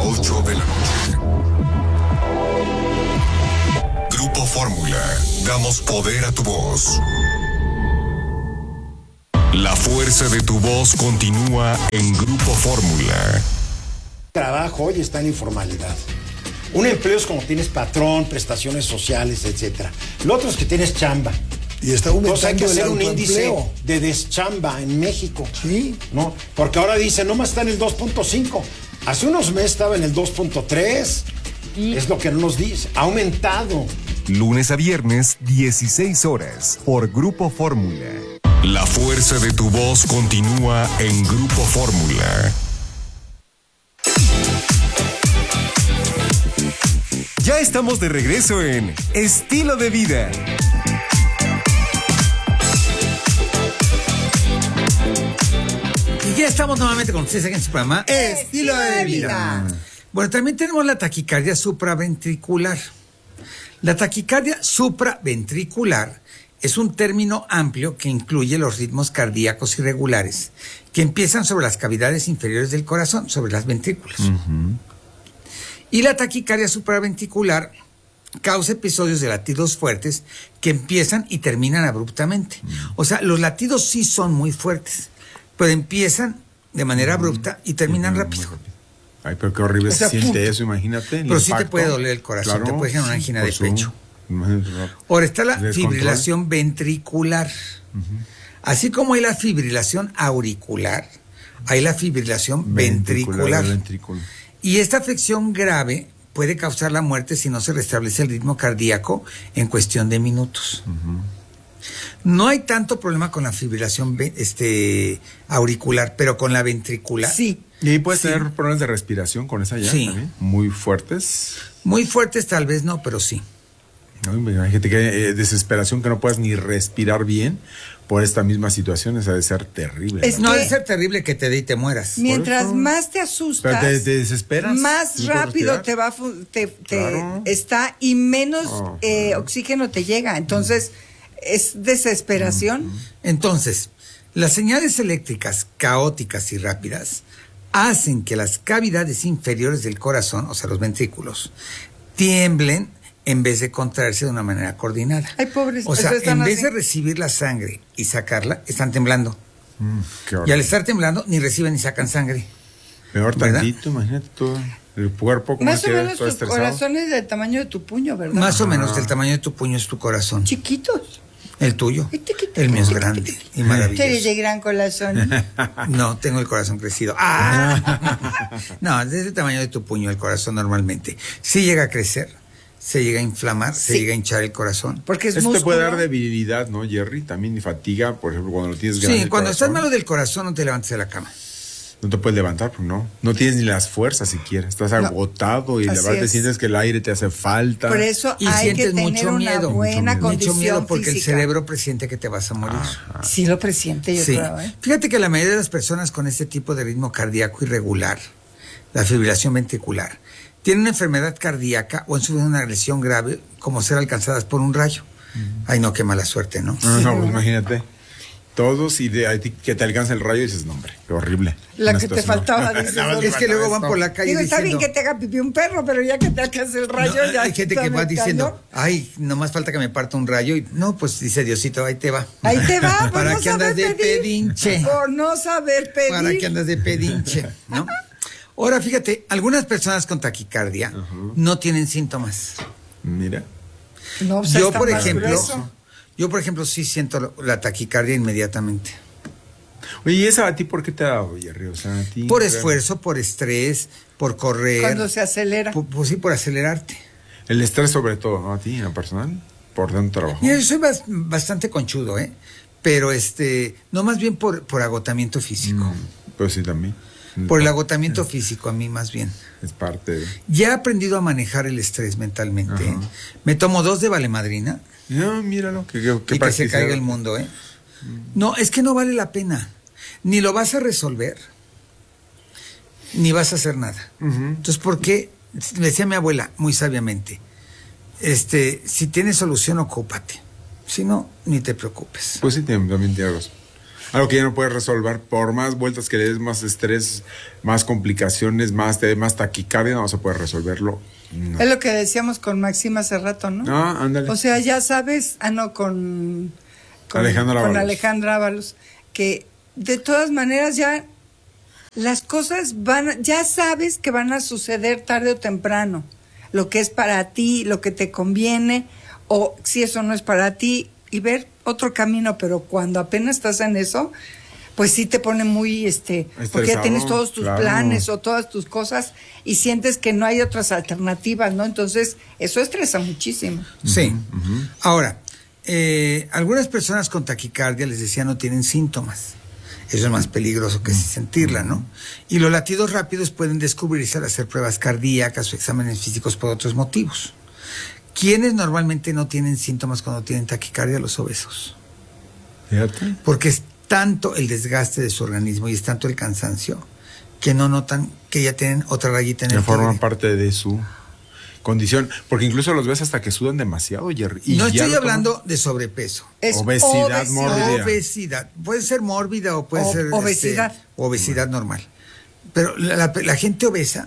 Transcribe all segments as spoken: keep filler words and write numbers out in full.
ocho de la noche. Grupo Fórmula. Damos poder a tu voz. La fuerza de tu voz continúa en Grupo Fórmula. Trabajo hoy está en informalidad. Un empleo es como tienes patrón, prestaciones sociales, etcétera. Lo otro es que tienes chamba. Y está aumentando. Entonces hay que hacer un índice autoempleo de deschamba en México. Sí. ¿No? Porque ahora dice, nomás está en el dos punto cinco. Hace unos meses estaba en el dos punto tres. ¿Y? Es lo que nos dice. Ha aumentado. Lunes a viernes, dieciséis horas, por Grupo Fórmula. La fuerza de tu voz continúa en Grupo Fórmula. Ya estamos de regreso en Estilo de Vida. Y ya estamos nuevamente con ustedes aquí en su programa Estilo de Vida. Bueno, también tenemos la taquicardia supraventricular. La taquicardia supraventricular es un término amplio que incluye los ritmos cardíacos irregulares que empiezan sobre las cavidades inferiores del corazón, sobre las ventrículas. Uh-huh. Y la taquicardia supraventricular causa episodios de latidos fuertes que empiezan y terminan abruptamente. Uh-huh. O sea, los latidos sí son muy fuertes, pero empiezan de manera abrupta y terminan uh-huh. rápido. Ay, pero qué horrible o sea, se siente eso, imagínate. Pero sí te puede doler el corazón, claro, te puede generar una angina de su, pecho. Ahora está la fibrilación ventricular. Uh-huh. Así como hay la fibrilación auricular, hay la fibrilación ventricular. ventricular. Y esta afección grave puede causar la muerte si no se restablece el ritmo cardíaco en cuestión de minutos. Uh-huh. No hay tanto problema con la fibrilación este, auricular, pero con la ventricular. Sí. ¿Y ahí puedes sí. tener problemas de respiración con esa ya sí. también? Muy fuertes. Muy fuertes tal vez no, pero sí. No, hay gente que eh, desesperación que no puedas ni respirar bien por esta misma situación, esa debe ser terrible. Es ¿no? no debe ser terrible que te dé y te mueras. Mientras más te asustas, pero te, te desesperas, más rápido te va te, te claro. está y menos oh, eh, claro. oxígeno te llega. Entonces es desesperación. Uh-huh. Entonces, las señales eléctricas caóticas y rápidas hacen que las cavidades inferiores del corazón, o sea, los ventrículos, tiemblen en vez de contraerse de una manera coordinada. Ay, pobres. O sea, en vez así. de recibir la sangre y sacarla, están temblando. Mm, y al estar temblando, ni reciben ni sacan sangre. Peor tantito, imagínate todo. El cuerpo como más o menos tu corazón es del tamaño de tu puño, ¿verdad? Más o menos del tamaño de tu puño es tu corazón. ¿Chiquitos? El tuyo. El mío es grande y maravilloso. ¿Eres de gran corazón? No, tengo el corazón crecido. ¡Ah! No, es del tamaño de tu puño el corazón normalmente. Sí llega a crecer, se llega a inflamar, sí. se llega a hinchar el corazón. Porque es Esto músculo. te puede dar debilidad, ¿no, Jerry? También y fatiga, por ejemplo, cuando lo tienes grande. Sí, cuando estás malo del corazón no te levantes de la cama. No te puedes levantar, pues no. No tienes ni las fuerzas siquiera. Estás no. agotado y la verdad te sientes que el aire te hace falta. Por eso y hay sientes que tener mucho una miedo, buena mucho condición miedo. Mucho miedo porque física. el cerebro presiente que te vas a morir. Ajá. Sí lo presiente, yo sí. creo. ¿eh? Fíjate que la mayoría de las personas con este tipo de ritmo cardíaco irregular, la fibrilación ventricular, tienen una enfermedad cardíaca o han sufrido una lesión grave como ser alcanzadas por un rayo. Uh-huh. Ay, no, qué mala suerte, ¿no? No, no, pues imagínate. Todos y de, de que te alcanza el rayo y dices, no, hombre, qué horrible. La que te faltaba, dices, no, es que luego van por la calle digo, diciendo... Está bien que te haga pipí un perro, pero ya que te alcance el rayo... No, ya hay gente que va diciendo, ay, nomás falta que me parta un rayo. Y no, pues dice Diosito, ahí te va. Ahí te va, por ¿Para no qué andas de pedir, pedinche? Por no saber pedir. ¿Para qué andas de pedinche? ¿No? Ahora, fíjate, algunas personas con taquicardia uh-huh. no tienen síntomas. Mira. No, o sea, yo, por ejemplo, grueso. yo, por ejemplo, sí siento la taquicardia inmediatamente. Oye, ¿y esa a ti por qué te ha dado, Jerry? O sea, a ti, por esfuerzo, por estrés, por correr. Cuando se acelera. Por, pues sí, por acelerarte. El estrés sobre todo, ¿no? A ti, en lo personal, por tanto trabajo. Mira, yo soy bas- bastante conchudo, ¿eh? Pero este, no más bien por, por agotamiento físico. Mm, pues sí, también. Por el agotamiento físico, a mí más bien. Es parte de... Ya he aprendido a manejar el estrés mentalmente. ¿eh? Me tomo dos de valemadrina. No, míralo. Que, que, que y que se caiga el mundo, ¿eh? Mm. No, es que no vale la pena. Ni lo vas a resolver, ni vas a hacer nada. Uh-huh. Entonces, ¿por qué? Le decía mi abuela, muy sabiamente, este, si tienes solución, ocúpate. Si no, ni te preocupes. Pues sí, también tienes razón. Algo que ya no puedes resolver, por más vueltas que le des, más estrés, más complicaciones, más, te dé más taquicardia, no vas a poder resolverlo. No. Es lo que decíamos con Maxima hace rato, ¿no? Ah, ándale. O sea, ya sabes, ah, no, con, con Alejandra con Ábalos. Alejandra Ábalos, que de todas maneras ya las cosas van, ya sabes que van a suceder tarde o temprano, lo que es para ti, lo que te conviene, o si eso no es para ti, y ver otro camino, pero cuando apenas estás en eso, pues sí te pone muy, este, Estresado, porque ya tienes todos tus claro. planes o todas tus cosas y sientes que no hay otras alternativas, ¿no? Entonces, eso estresa muchísimo. Sí. Uh-huh. Ahora, eh, algunas personas con taquicardia, les decía, no tienen síntomas. Eso es más peligroso que sin sentirla, ¿no? Y los latidos rápidos pueden descubrirse al hacer pruebas cardíacas o exámenes físicos por otros motivos. ¿Quiénes normalmente no tienen síntomas cuando tienen taquicardia? Los obesos. Fíjate. Porque es tanto el desgaste de su organismo y es tanto el cansancio que no notan que ya tienen otra rayita en Que el forman tigre. parte de su condición. Porque incluso los ves hasta que sudan demasiado, Jerry. Y No ya estoy lo hablando toman. de sobrepeso. Es Obesidad mórbida. Obesidad. Puede ser mórbida o puede O- ser obesidad. este, obesidad normal. Pero la, la- la gente obesa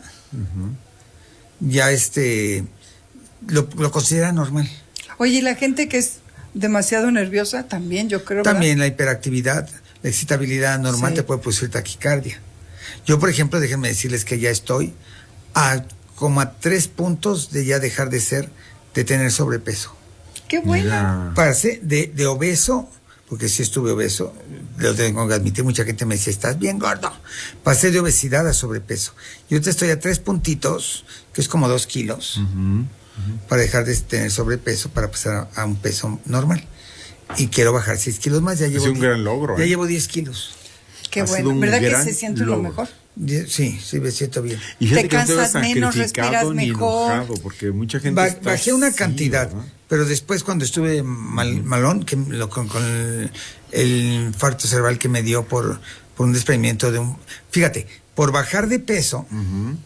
ya este lo, lo considera normal. Oye, y la gente que es demasiado nerviosa también, yo creo. ¿verdad? También la hiperactividad, la excitabilidad normal Sí. te puede producir taquicardia. Yo, por ejemplo, déjenme decirles que ya estoy a como a tres puntos de ya dejar de ser, de tener sobrepeso. Qué bueno. Mira. Pasé de, de obeso, porque sí estuve obeso, lo tengo que admitir, mucha gente me dice, estás bien gordo. Pasé de obesidad a sobrepeso. Yo te estoy a tres puntitos, que es como dos kilos, Ujú. para dejar de tener sobrepeso, para pasar a, a un peso normal. Y quiero bajar seis kilos más, ya llevo... un die- gran logro, Ya ¿eh? llevo diez kilos. Qué Ha sido bueno. un ¿Verdad que gran se siente lo logro. mejor? Die- Sí, sí, me siento bien. Y fíjate Te que no te ves cansas menos, sacrificado respiras ni mejor. enojado, porque mucha gente Ba- está bajé una así, cantidad, ¿verdad? pero después cuando estuve mal, malón, que lo, con, con el, el infarto cerebral que me dio por, por un desprendimiento de un... Fíjate, por bajar de peso, Ujú.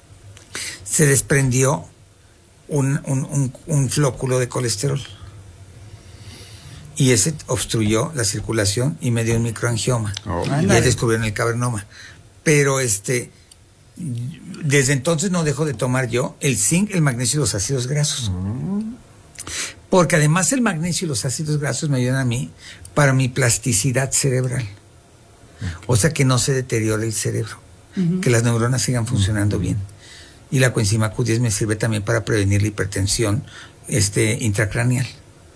se desprendió un, un, un, un flóculo de colesterol. Y ese obstruyó la circulación y me dio un microangioma. Oh, y Ándale. ahí descubrieron el cavernoma. Pero este... Desde entonces no dejo de tomar yo el zinc, el magnesio y los ácidos grasos. Porque además el magnesio y los ácidos grasos me ayudan a mí para mi plasticidad cerebral. O sea, que no se deteriore el cerebro, que las neuronas sigan funcionando bien. Y la coenzima Q diez me sirve también para prevenir la hipertensión este, intracraneal.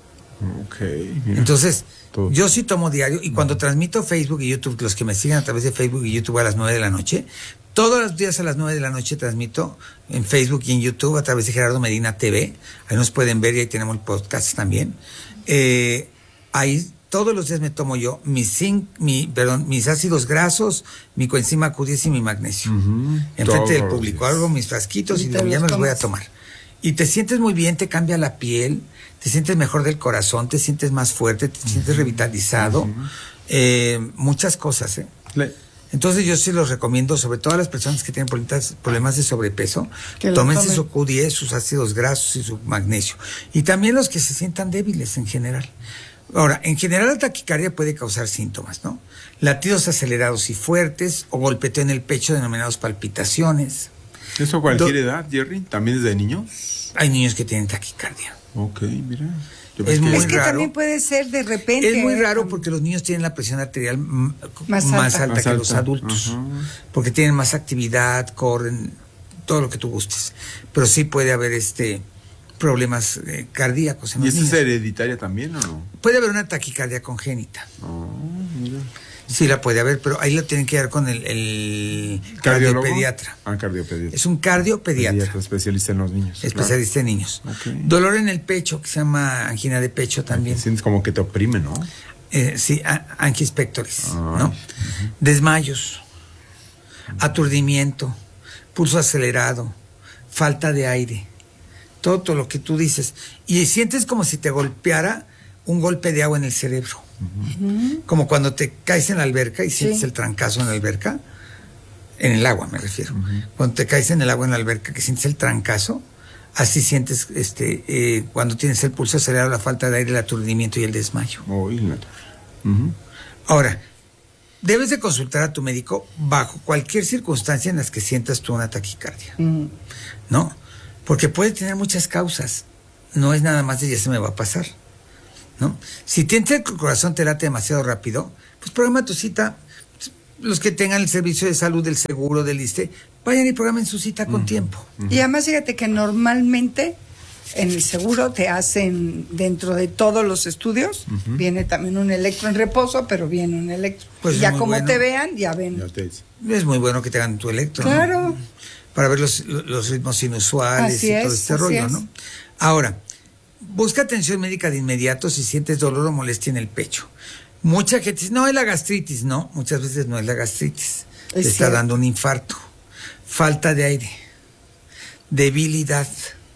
Ok. Mira. Entonces, Todo. yo sí tomo diario y cuando transmito Facebook y YouTube, los que me siguen a través de Facebook y YouTube a las nueve de la noche, todos los días a las nueve de la noche transmito en Facebook y en YouTube a través de Gerardo Medina T V. Ahí nos pueden ver y ahí tenemos el podcast también. Eh, ahí todos los días me tomo yo mis zinc, mi, perdón, mis ácidos grasos, mi coenzima Q diez y mi magnesio. Ujú. Enfrente Todos del los público, días. hago mis frasquitos Y y te digo, ya los me los voy a tomas. tomar. Y te sientes muy bien, te cambia la piel, te sientes mejor del corazón, te sientes más fuerte, te sientes revitalizado, eh, muchas cosas, ¿eh? Le- Entonces yo sí los recomiendo, sobre todo a las personas que tienen problemas, problemas de sobrepeso, Que lo tómense tomen. su Q diez, sus ácidos grasos y su magnesio. Y también los que se sientan débiles en general. Ahora, en general la taquicardia puede causar síntomas, ¿no? Latidos acelerados y fuertes o golpeteo en el pecho denominados palpitaciones. ¿Eso a cualquier Do- edad, Jerry? ¿También desde niño? Hay niños que tienen taquicardia. Ok, mira. Yo Es pensé muy Es que raro. también puede ser de repente. Es muy ¿eh? raro porque los niños tienen la presión arterial mm, Más más, alta. alta, Más que alta. los adultos, Ajá. porque tienen más actividad, corren, todo lo que tú gustes. Pero sí puede haber este problemas eh, cardíacos en ¿Y los esta es niños. hereditaria también o no? Puede haber una taquicardia congénita. Oh, mira. Sí la puede haber, pero ahí lo tienen que dar con el, el ¿Cardiólogo? cardiopediatra. Ah, cardiopediatra. Es un cardiopediatra. Pediatra, especialista en los niños. Especialista en niños. Ok. Dolor en el pecho, que se llama angina de pecho Claro. también. Sientes como que te oprime, ¿no? Eh, sí, a- angis pectoris, Ah, ¿no? ujú. Desmayos, aturdimiento, pulso acelerado, falta de aire, todo, todo lo que tú dices. Y sientes como si te golpeara un golpe de agua en el cerebro. Como cuando te caes en la alberca y sientes Sí. el trancazo en la alberca, en el agua me refiero. Cuando te caes en el agua en la alberca, que sientes el trancazo, así sientes este eh, cuando tienes el pulso acelerado, la falta de aire, el aturdimiento y el desmayo. Oh, y la- Ujú. Ahora, debes de consultar a tu médico bajo cualquier circunstancia en las que sientas tú una taquicardia, mm. ¿no? Porque puede tener muchas causas, no es nada más de ya se me va a pasar, ¿no? Si tienes el corazón te late demasiado rápido, pues programa tu cita. Los que tengan el servicio de salud del seguro, del ISSSTE, vayan y programen su cita con uh-huh. tiempo. Uh-huh. Y además fíjate que normalmente en el seguro te hacen, dentro de todos los estudios, uh-huh. viene también un electro en reposo, pero viene un electro. Pues y ya como bueno. te vean, ya ven. Ya es muy bueno que te hagan tu electro. Claro. ¿no? Para ver los, los ritmos inusuales así y es, todo este rollo, es. ¿no? Ahora, busca atención médica de inmediato si sientes dolor o molestia en el pecho. Mucha gente dice, no, es la gastritis. No, muchas veces no es la gastritis. Te está cierto. dando un infarto, falta de aire, debilidad,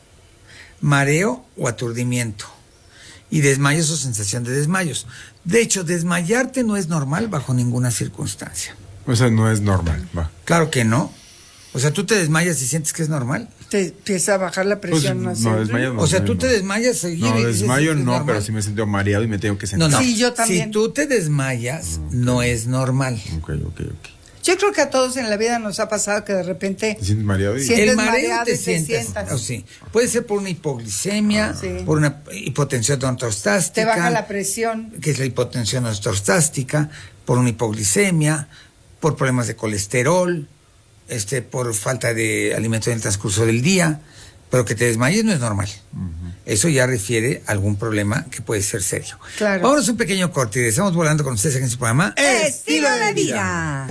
mareo o aturdimiento, y desmayos o sensación de desmayos. De hecho, desmayarte no es normal bajo ninguna circunstancia. O sea, no es normal. Va. Claro que no. O sea, tú te desmayas y sientes que es normal. Te empieza a bajar la presión. Pues, no, desmayo no. O sea, tú te desmayas seguido. No, y desmayo dices, no, pero sí me siento mareado y me tengo que sentar. No, no. Sí, yo también. Si tú te desmayas, okay. no es normal. Ok, ok, ok. Yo creo que a todos en la vida nos ha pasado que de repente... ¿Te sientes mareado? Y... El mareo te, te sientas. sientas. Oh, sí. Puede ser por una hipoglicemia, ah, sí. por una hipotensión ortostástica. Te baja la presión. Que es la hipotensión ortostástica, por una hipoglicemia, por problemas de colesterol, este, por falta de alimento en el transcurso del día, pero que te desmayes no es normal. Uh-huh. Eso ya refiere a algún problema que puede ser serio. Claro. Vámonos a un pequeño corte y estamos volando con ustedes aquí en su programa Estilo de Vida.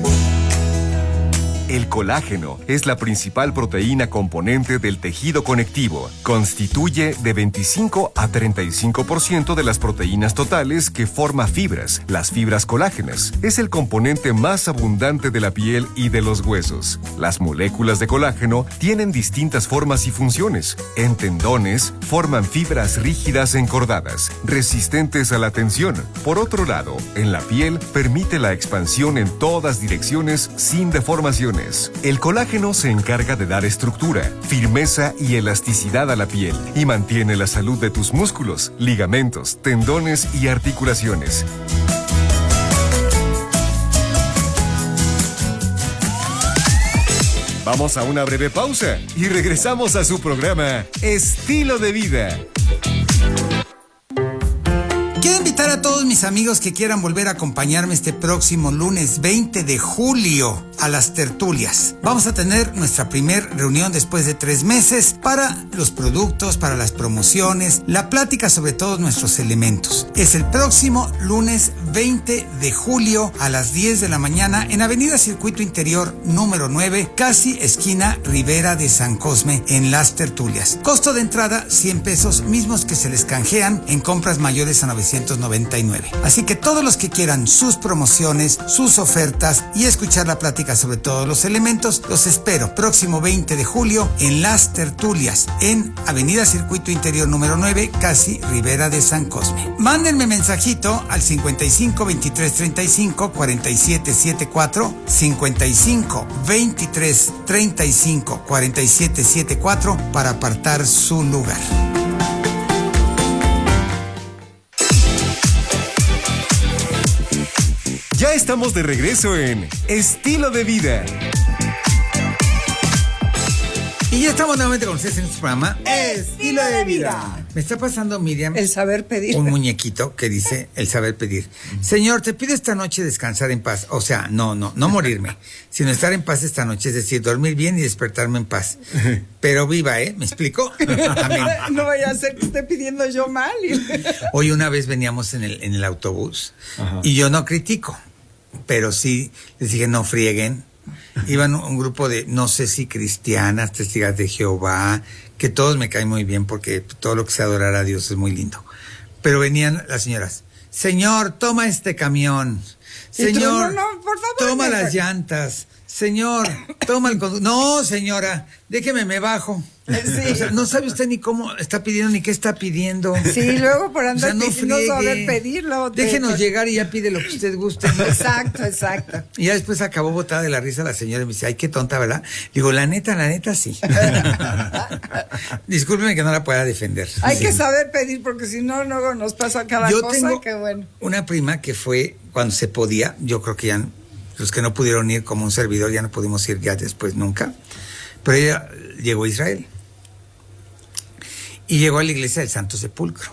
El colágeno es la principal proteína componente del tejido conectivo. Constituye de veinticinco a treinta y cinco por ciento de las proteínas totales que forma fibras, las fibras colágenas. Es el componente más abundante de la piel y de los huesos. Las moléculas de colágeno tienen distintas formas y funciones. En tendones, forman fibras rígidas encordadas, resistentes a la tensión. Por otro lado, en la piel, permite la expansión en todas direcciones sin deformaciones. El colágeno se encarga de dar estructura, firmeza y elasticidad a la piel y mantiene la salud de tus músculos, ligamentos, tendones y articulaciones. Vamos a una breve pausa y regresamos a su programa Estilo de Vida. Quiero invitar a todos mis amigos que quieran volver a acompañarme este próximo lunes veinte de julio a las tertulias. Vamos a tener nuestra primer reunión después de tres meses para los productos, para las promociones, la plática sobre todos nuestros elementos. Es el próximo lunes veinte de julio a las diez de la mañana en Avenida Circuito Interior número nueve, casi esquina Rivera de San Cosme, en las tertulias. Costo de entrada cien pesos, mismos que se les canjean en compras mayores a novecientos noventa y nueve. Así que todos los que quieran sus promociones, sus ofertas y escuchar la plática sobre todos los elementos, los espero próximo veinte de julio en las tertulias en Avenida Circuito Interior número nueve, casi Rivera de San Cosme. Mándenme mensajito al cincuenta y cinco veintitrés treinta y cinco cuarenta y siete setenta y cuatro, cincuenta y cinco veintitrés treinta y cinco cuarenta y siete setenta y cuatro para apartar su lugar. Ya estamos de regreso en Estilo de Vida. Y ya estamos nuevamente con ustedes en este programa Estilo de Vida. Me está pasando, Miriam, el saber pedir. Un muñequito que dice el saber pedir. Señor, te pido esta noche descansar en paz. O sea, no, no, no morirme, sino estar en paz esta noche, es decir, dormir bien y despertarme en paz. Pero viva, ¿eh? ¿Me explico? Amén. No vaya a ser que esté pidiendo yo mal. Hoy una vez veníamos en el, en el autobús. Ajá. Y yo no critico, pero sí les dije no frieguen. Iban un grupo de, no sé si cristianas, testigos de Jehová, que todos me caen muy bien porque todo lo que sea adorar a Dios es muy lindo. Pero venían las señoras, señor, toma este camión, señor, no, no, por favor, toma me... las llantas, señor, toma el conductor. No, señora, déjeme, me bajo. Sí. O sea, no sabe usted ni cómo está pidiendo ni qué está pidiendo. Sí, luego por andar o sea, no pidiendo saber pedirlo. Déjenos te... llegar y ya pide lo que usted guste. Exacto, exacto. Y ya después acabó botada de la risa la señora y me dice, ay, qué tonta, ¿verdad? Digo, la neta, la neta, sí. Discúlpeme que no la pueda defender. Hay sí. que saber pedir porque si no, luego nos pasa cada yo cosa. Tengo que bueno. Una prima que fue cuando se podía, yo creo que ya los que no pudieron ir, como un servidor, ya no pudimos ir ya después nunca. Pero ella llegó a Israel. Y llegó a la iglesia del Santo Sepulcro.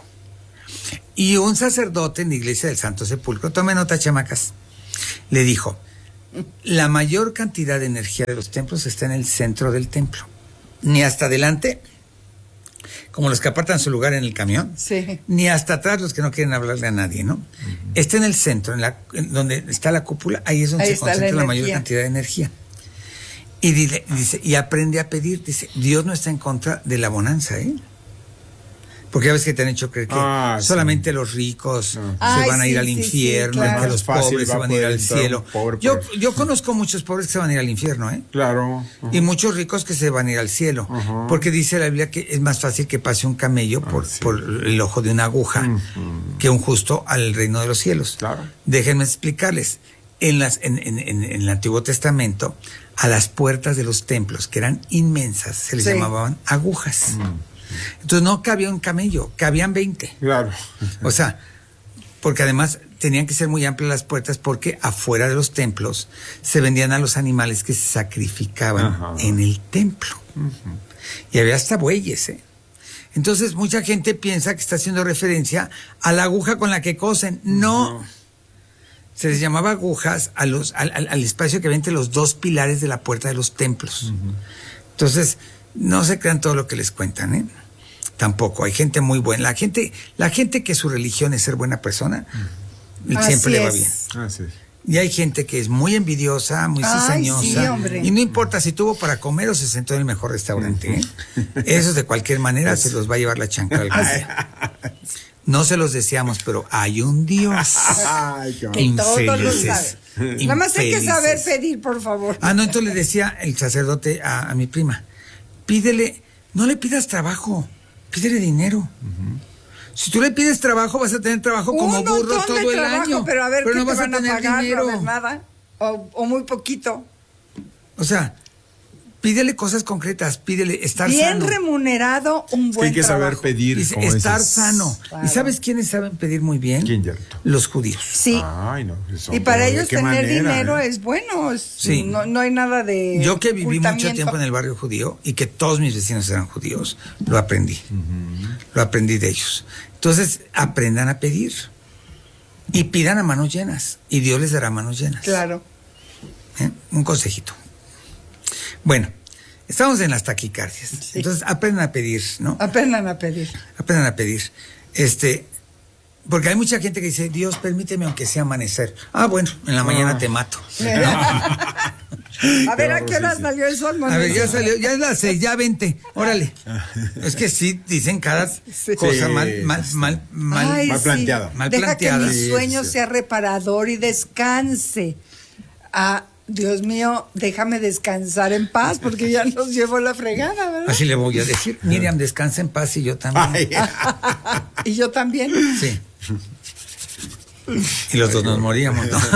Y un sacerdote en la iglesia del Santo Sepulcro, tome nota, chamacas, le dijo, la mayor cantidad de energía de los templos está en el centro del templo. Ni hasta adelante, como los que apartan su lugar en el camión, sí. ni hasta atrás los que no quieren hablarle a nadie, ¿no? Uh-huh. Está en el centro, en la, en donde está la cúpula, ahí es donde ahí se concentra la, la mayor cantidad de energía. Y dice, dice, y aprende a pedir, dice, Dios no está en contra de la bonanza, ¿eh? Porque ya ves que te han hecho creer que ah, solamente sí. los ricos no. se Ay, van a ir sí, al infierno, sí, sí, claro. que los Fácil, pobres se van a ir al cielo. Yo, yo conozco muchos pobres que se van a ir al infierno, ¿eh? Claro. Uh-huh. Y muchos ricos que se van a ir al cielo. Uh-huh. Porque dice la Biblia que es más fácil que pase un camello por, ah, sí. por el ojo de una aguja uh-huh. que un justo al reino de los cielos. Claro. Déjenme explicarles. En, las, en, en, en, en el Antiguo Testamento, a las puertas de los templos, que eran inmensas, se les sí. llamaban agujas. Uh-huh. Entonces no cabía un camello, cabían veinte. Claro. O sea, porque además tenían que ser muy amplias las puertas porque afuera de los templos se vendían a los animales que se sacrificaban Ajá. en el templo. Uh-huh. Y había hasta bueyes, ¿eh? Entonces mucha gente piensa que está haciendo referencia a la aguja con la que cosen. No. Uh-huh. Se les llamaba agujas a los, al, al, al espacio que había entre los dos pilares de la puerta de los templos. Uh-huh. Entonces, no se crean todo lo que les cuentan, ¿eh? Tampoco, hay gente muy buena. La gente, la gente que su religión es ser buena persona, uh-huh. siempre le va bien. Así es. Y hay gente que es muy envidiosa, muy cizañosa. Sí, hombre. Y no importa si tuvo para comer o se sentó en el mejor restaurante, ¿eh? Esos de cualquier manera se los va a llevar la chancla al día. No se los deseamos, pero hay un Dios. Ay, qué que todos lo saben. Nada más hay que saber pedir, por favor. Ah, no, entonces le decía el sacerdote a, a mi prima, pídele, no le pidas trabajo, pídele dinero. Uh-huh. Si tú le pides trabajo, vas a tener trabajo Un como burro todo el trabajo, año. Pero a ver pero qué no te vas van a tener a pagar, dinero. No a ver nada, o, o muy poquito. O sea, pídele cosas concretas, pídele estar Bien sano. Bien remunerado, un buen Hay que trabajo. saber pedir. Dice, estar dices. sano. Claro. ¿Y sabes quiénes saben pedir muy bien? ¿Quién ya? Los judíos. Sí. Ay, no, y para ellos tener manera, dinero ¿eh? es bueno. Es, Sí. no, no hay nada de. Yo que viví mucho tiempo en el barrio judío y que todos mis vecinos eran judíos, lo aprendí. Uh-huh. Lo aprendí de ellos. Entonces, aprendan a pedir. Y pidan a manos llenas. Y Dios les dará manos llenas. Claro. ¿Eh? Un consejito. Bueno, estamos en las taquicardias. Sí. Entonces, aprendan a pedir, ¿no? Aprendan a pedir. Aprendan a pedir. Este, porque hay mucha gente que dice, Dios, permíteme aunque sea amanecer. Ah, bueno, en la mañana ah. te mato. A ver, ¿a qué hora salió el sol? A ver, ya salió, ya es las seis, ya vente, órale. Es que sí, dicen cada sí. cosa sí, mal, mal, mal, mal, Ay, mal sí. planteada. Mal Deja planteada. que mi sueño sí, sí. sea reparador y descanse. Ah, Dios mío, déjame descansar en paz porque ya nos llevó la fregada, ¿verdad? Así le voy a decir, Miriam, descansa en paz y yo también. ¿Y yo también? Sí. Y los dos nos moríamos, ¿no?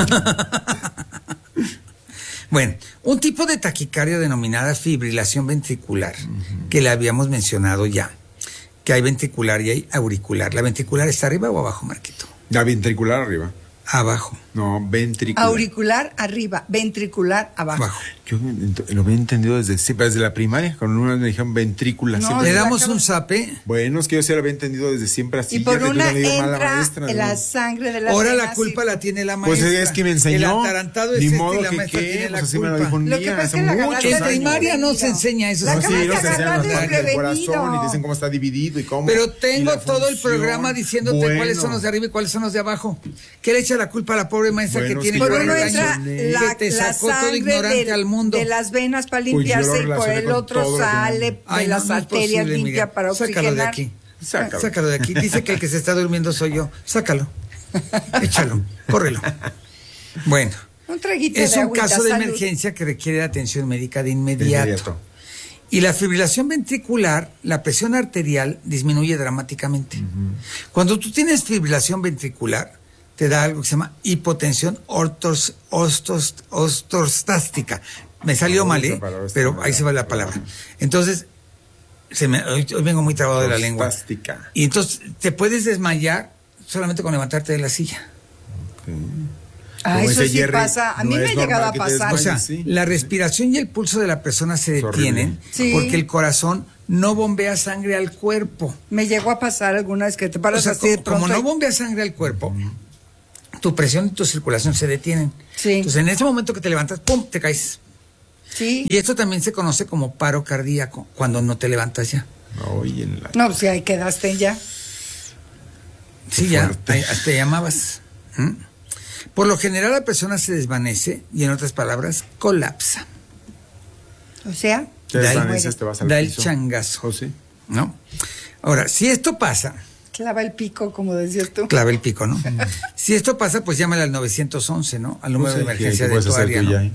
Bueno, un tipo de taquicardia denominada fibrilación ventricular, uh-huh. que le habíamos mencionado ya, que hay ventricular y hay auricular. ¿La ventricular está arriba o abajo, Marquito? La ventricular arriba. Abajo. No, ventricular. Auricular arriba, ventricular abajo. abajo. Yo lo había entendido desde siempre, desde la primaria, cuando una me dijeron ventrícula. No, le damos un zape. Bueno, es que yo sí lo había entendido desde siempre así. Y por ya una que entra la, maestra, la ¿no? sangre de la Ahora la culpa y... la tiene la maestra. Pues es que me enseñó. El atarantado es Ni este modo y la que maestra qué, tiene pues la así culpa. me lo dijo un Lo día, que hace pasa es que la muchos En años. primaria no se enseña eso. La No, sí, nos agarraste enseñan los desprevenido. del corazón y te dicen cómo está dividido y cómo. Pero tengo todo el función. programa diciéndote Bueno. cuáles son los de arriba y cuáles son los de abajo. ¿Qué le echa la culpa a la pobre maestra Bueno, que tiene sí, Por uno yo entra relacioné. la, que te la sacó todo sangre ignorante de, al mundo? de las venas para Pues yo lo limpiarse y por relacioné el con otro todo lo que sale me- Ay, de no, las no es arterias posible, limpia Miguel. para Sácalo oxigenar. de aquí. Sácalo. Sácalo de aquí. Dice que el que se está durmiendo soy yo. Sácalo. Échalo. Córrelo. Bueno. Un traguito Es de un agüita, caso de salud. emergencia que requiere atención médica de De inmediato. inmediato. Y la fibrilación ventricular, la presión arterial disminuye dramáticamente. Uh-huh. Cuando tú tienes fibrilación ventricular, te da algo que se llama hipotensión ortos, ostos, ortostástica. Me salió Oh, mal, ¿eh? Pero ahí se va la palabra. Entonces, se me, hoy, hoy vengo muy trabado de la lengua. Ortostástica. Y entonces te puedes desmayar solamente con levantarte de la silla. Okay. Ah, Como eso dice sí Jerry, pasa. A mí no me es ha llegado normal a que te des pasar. O sea, Sí. la respiración y el pulso de la persona se Es horrible. detienen Sí. porque el corazón no bombea sangre al cuerpo. Me llegó a pasar alguna vez que te O paras sea, así de co- pronto. como no y- bombea sangre al cuerpo, tu presión y tu circulación se detienen. Sí. Entonces, en ese momento que te levantas, ¡pum!, te caes. Sí. Y esto también se conoce como paro cardíaco, cuando no te levantas ya. Oye, en la... No, pues ahí quedaste ya. Sí, Qué ya, fuerte. ahí- te llamabas. ¿Mm? Por lo general la persona se desvanece y, en otras palabras, colapsa. O sea, Te Da el- desvaneces, te vas al da el piso. changazo. ¿Oh, sí? ¿No? Ahora, si esto pasa, clava el pico, como decías tú. clave el pico, ¿no? Si esto pasa, pues llámale al nueve once, ¿no? Al número de Pues sí, emergencia ¿qué de puedes tu hacer área, tú ¿no? ya, eh?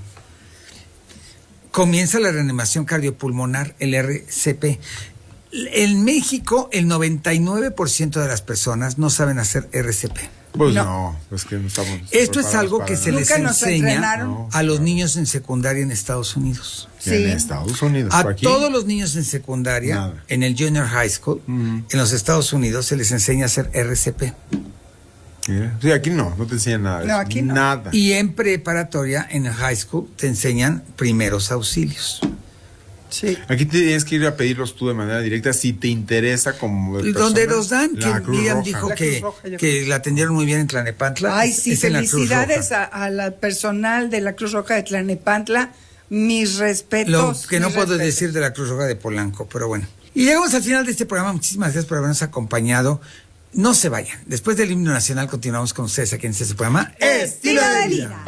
Comienza la reanimación cardiopulmonar, el R C P. En México, el noventa y nueve por ciento de las personas no saben hacer R C P. Pues No. no, pues que no estamos. Esto es preparados algo para que se nada. les Nunca nos enseña entrenaron. a los niños en secundaria en Estados Unidos. Sí. En Estados Unidos. A ¿por aquí? todos los niños en secundaria, Nada. en el junior high school, Ujú. en los Estados Unidos, se les enseña a hacer R C P. Mira. Sí, aquí no, no te enseñan nada. de No, eso. aquí no. Nada. Y en preparatoria, en el high school, te enseñan primeros auxilios. Sí. Aquí tienes que ir a pedirlos tú de manera directa si te interesa como de Donde persona, los dan, la que Cruz Miriam Roja. dijo La que, Cruz Roja, yo que la atendieron muy bien en Tlanepantla. Ay, es- sí, es en la Cruz felicidades Roja. a, a la personal de la Cruz Roja de Tlanepantla. Mis respetos. Lo que no mis puedo respetos. decir de la Cruz Roja de Polanco, pero bueno. Y llegamos al final de este programa. Muchísimas gracias por habernos acompañado. No se vayan. Después del himno nacional continuamos con ustedes aquí en este programa. Estilo de vida.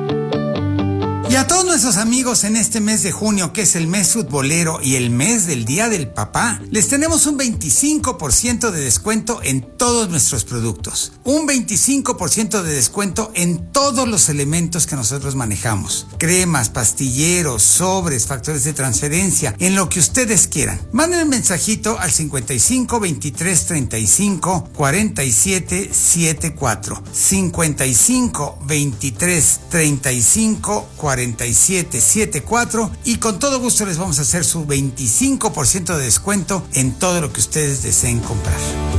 Y a todos nuestros amigos en este mes de junio, que es el mes futbolero y el mes del Día del Papá, les tenemos un veinticinco por ciento de descuento en todos nuestros productos. Un veinticinco por ciento de descuento en todos los elementos que nosotros manejamos. Cremas, pastilleros, sobres, factores de transferencia, en lo que ustedes quieran. Manden un mensajito al cincuenta y cinco, veintitrés, treinta y cinco, cuarenta y siete, setenta y cuatro. cincuenta y cinco, veintitrés, treinta y cinco, cuarenta y siete, setenta y cuatro, y con todo gusto les vamos a hacer su veinticinco por ciento de descuento en todo lo que ustedes deseen comprar.